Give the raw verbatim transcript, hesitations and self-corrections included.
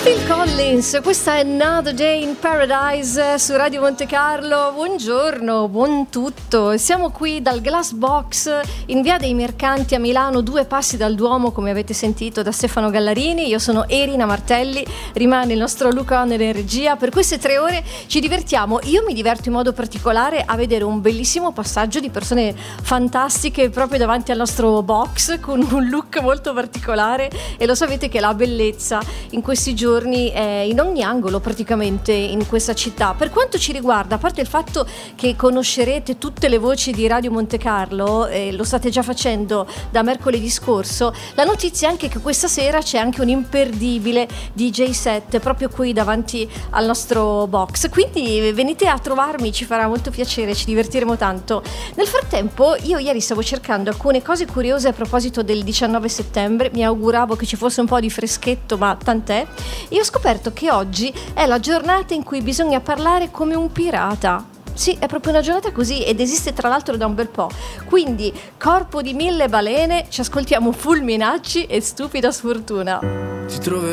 Phil Collins, questa è Another Day in Paradise su Radio Monte Carlo. Buongiorno, buon tutto. Siamo qui dal Glass Box in via dei Mercanti a Milano, due passi dal Duomo, come avete sentito da Stefano Gallarini. Io sono Erina Martelli, rimane il nostro Luca Onner in regia. Per queste tre ore ci divertiamo. Io mi diverto in modo particolare a vedere un bellissimo passaggio di persone fantastiche proprio davanti al nostro box, con un look molto particolare, e lo sapete che la bellezza in questi giorni è in ogni angolo praticamente in questa città. Per quanto ci riguarda, a parte il fatto che conoscerete tutte le voci di Radio Monte Carlo, eh, lo state già facendo da mercoledì scorso, la notizia è anche che questa sera c'è anche un imperdibile D J set proprio qui davanti al nostro box, quindi venite a trovarmi, ci farà molto piacere, ci divertiremo tanto. Nel frattempo io ieri stavo cercando alcune cose curiose a proposito del diciannove settembre, mi auguravo che ci fosse un po' di freschetto, ma tant'è. Io ho scoperto che oggi è la giornata in cui bisogna parlare come un pirata. Sì, è proprio una giornata così, ed esiste tra l'altro da un bel po'. Quindi, corpo di mille balene, ci ascoltiamo Fulminacci e Stupida Sfortuna. Ti troverò